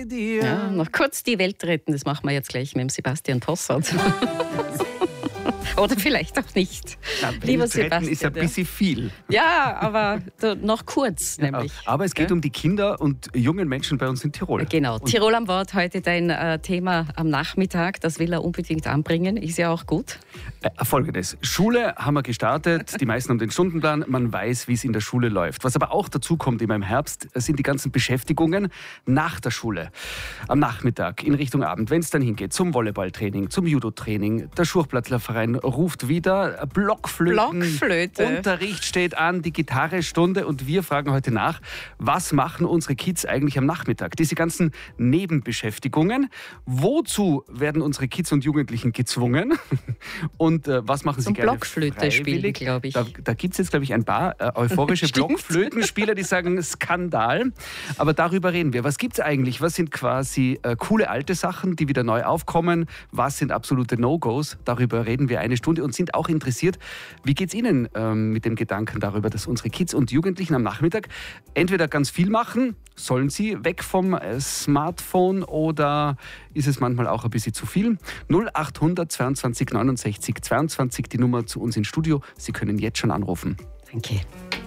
bei dir. Ja, noch kurz die Welt retten, das machen wir jetzt gleich mit dem Sebastian Tossert. Oder vielleicht auch nicht. Na, Lieber Welt retten Sebastian. ist ein bisschen viel. Ja, aber noch kurz nämlich. Aber es geht um die Kinder und jungen Menschen bei uns in Tirol. Genau, und Tirol am Wort, heute dein Thema am Nachmittag. Das will er unbedingt anbringen, ist ja auch gut. Folgendes, Schule haben wir gestartet, die meisten haben den Stundenplan, man weiß, wie es in der Schule läuft. Was aber auch dazu kommt immer im Herbst, sind die ganzen Beschäftigungen nach der Schule. Am Nachmittag, in Richtung Abend, wenn es dann hingeht, zum Volleyballtraining, zum Judo-Training, der Schurchplatzlerverein ruft wieder, Blockflöte. Unterricht steht an, die Gitarrestunde und wir fragen heute nach, was machen unsere Kids eigentlich am Nachmittag? Diese ganzen Nebenbeschäftigungen, wozu werden unsere Kids und Jugendlichen gezwungen? Und was machen sie zum gerne Blockflöte spielen, glaube ich. Da gibt es jetzt, glaube ich, ein paar euphorische Blockflötenspieler, die sagen Skandal. Aber darüber reden wir. Was gibt es eigentlich? Was sind quasi coole alte Sachen, die wieder neu aufkommen? Was sind absolute No-Gos? Darüber reden wir eine Stunde und sind auch interessiert, wie geht es Ihnen mit dem Gedanken darüber, dass unsere Kids und Jugendlichen am Nachmittag entweder ganz viel machen, sollen sie weg vom Smartphone oder ist es manchmal auch ein bisschen zu viel? 0800 22 69 22 die Nummer zu uns ins Studio. Sie können jetzt schon anrufen. Danke.